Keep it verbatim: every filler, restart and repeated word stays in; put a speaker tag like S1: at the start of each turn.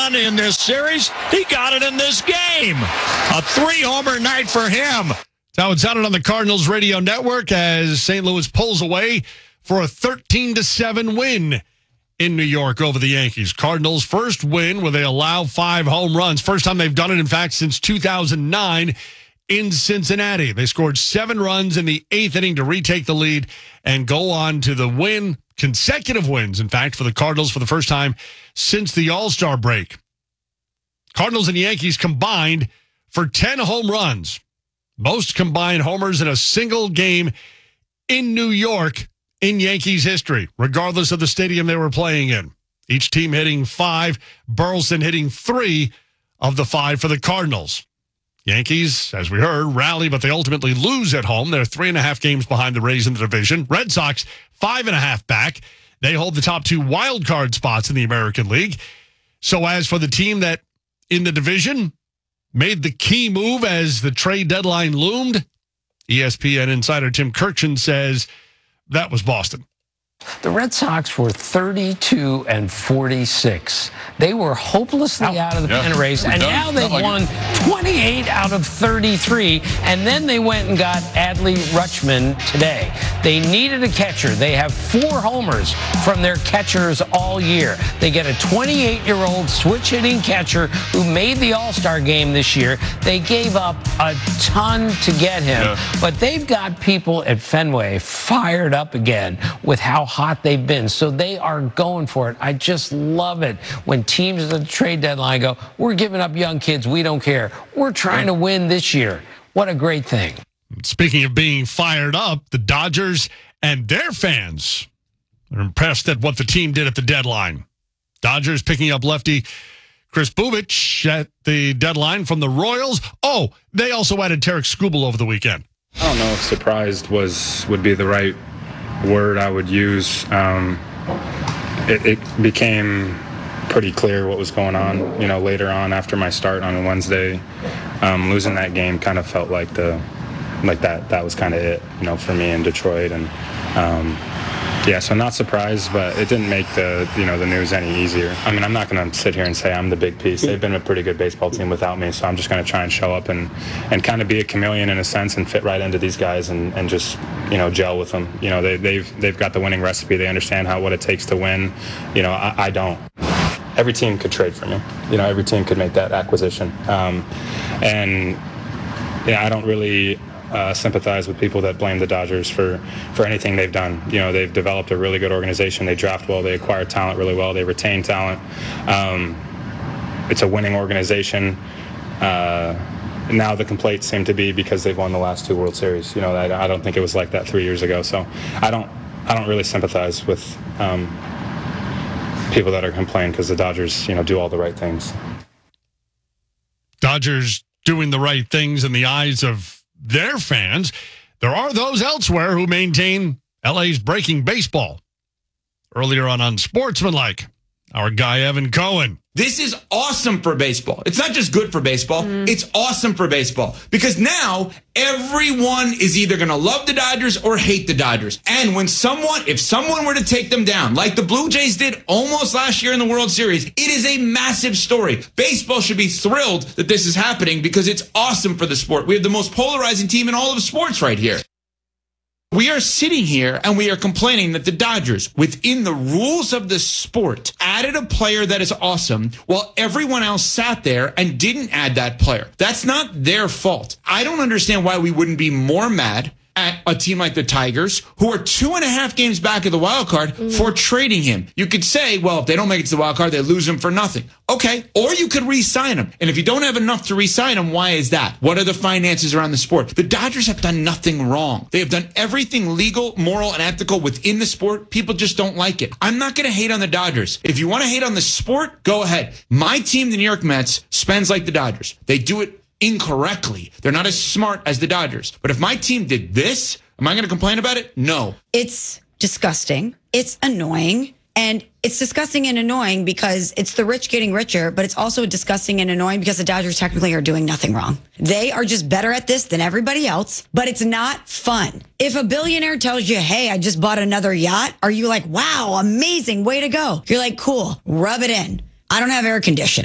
S1: run in this series. He got it in this game. A three-homer night for him.
S2: That's how it sounded on the Cardinals radio network as Saint Louis pulls away for a thirteen to seven win in New York over the Yankees. Cardinals' first win where they allow five home runs. First time they've done it, in fact, since two thousand nine in Cincinnati. They scored seven runs in the eighth inning to retake the lead and go on to the win, consecutive wins, in fact, for the Cardinals for the first time since the All-Star break. Cardinals and Yankees combined for ten home runs. Most combined homers in a single game in New York in Yankees history, regardless of the stadium they were playing in. Each team hitting five, Burleson hitting three of the five for the Cardinals. Yankees, as we heard, rally, but they ultimately lose at home. They're three and a half games behind the Rays in the division. Red Sox, five and a half back. They hold the top two wild card spots in the American League. So as for the team that in the division made the key move as the trade deadline loomed, E S P N insider Tim Kurkjian says that was Boston.
S3: The Red Sox were thirty-two and forty-six. They were hopelessly out, out of the yeah. pennant race, and done. now they've like won it. twenty-eight out of thirty-three, and then they went and got Adley Rutschman today. They needed a catcher. They have four homers from their catchers all year. They get a twenty-eight-year-old switch-hitting catcher who made the All-Star game this year. They gave up a ton to get him, yeah. but they've got people at Fenway fired up again with how hot they've been. So they are going for it. I just love it when teams at the trade deadline go, we're giving up young kids. We don't care. We're trying to win this year. What a great thing.
S2: Speaking of being fired up, the Dodgers and their fans are impressed at what the team did at the deadline. Dodgers picking up lefty Chris Bubich at the deadline from the Royals. Oh, they also added Tarek Skubal over the weekend.
S4: I don't know if surprised was would be the right word I would use. Um, it, it became pretty clear what was going on, you know, later on after my start on Wednesday. Um, losing that game kind of felt like the, like that, that was kind of it, you know, for me in Detroit. And um, yeah, so not surprised, but it didn't make the, you know, the news any easier. I mean, I'm not going to sit here and say I'm the big piece. They've been a pretty good baseball team without me, so I'm just going to try and show up and, and kind of be a chameleon in a sense and fit right into these guys and, and just, you know, gel with them. You know, they, they've they've got the winning recipe. They understand how what it takes to win. You know, I, I don't. Every team could trade for me. You know, every team could make that acquisition. Um, and, yeah, I don't really Uh, sympathize with people that blame the Dodgers for, for anything they've done. You know, they've developed a really good organization. They draft well. They acquire talent really well. They retain talent. Um, it's a winning organization. Uh, now the complaints seem to be because they've won the last two World Series. You know, I, I don't think it was like that three years ago. So I don't, I don't really sympathize with um, people that are complaining because the Dodgers, you know, do all the right things.
S2: Dodgers doing the right things in the eyes of their fans. There are those elsewhere who maintain L A's breaking baseball. Earlier on Unsportsmanlike, our guy Evan Cohen.
S5: This is awesome for baseball. It's not just good for baseball. Mm. It's awesome for baseball because now everyone is either going to love the Dodgers or hate the Dodgers. And when someone, if someone were to take them down, like the Blue Jays did almost last year in the World Series, it is a massive story. Baseball should be thrilled that this is happening because it's awesome for the sport. We have the most polarizing team in all of sports right here. We are sitting here and we are complaining that the Dodgers, within the rules of the sport, added a player that is awesome while everyone else sat there and didn't add that player. That's not their fault. I don't understand why we wouldn't be more mad at a team like the Tigers, who are two and a half games back of the wild card, mm. for trading him. You could say, well, if they don't make it to the wild card, they lose him for nothing. Okay, or you could re-sign him. And if you don't have enough to re-sign him, why is that? What are the finances around the sport? The Dodgers have done nothing wrong. They have done everything legal, moral, and ethical within the sport. People just don't like it. I'm not going to hate on the Dodgers. If you want to hate on the sport, go ahead. My team, the New York Mets, spends like the Dodgers. They do it incorrectly. They're not as smart as the Dodgers. But if my team did this, am I going to complain about it? No.
S6: It's disgusting. It's annoying. And it's disgusting and annoying because it's the rich getting richer, but it's also disgusting and annoying because the Dodgers technically are doing nothing wrong. They are just better at this than everybody else, but it's not fun. If a billionaire tells you, hey, I just bought another yacht, are you like, wow, amazing, way to go? You're like, cool, rub it in. I don't have air conditioning.